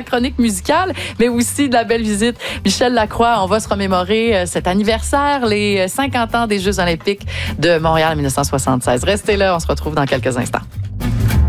chronique musicale, mais aussi de la belle visite. Michel Lacroix, on va se remémorer cet anniversaire, les 50 ans des Jeux olympiques de Montréal en 1976. Restez là, on se retrouve dans quelques instants.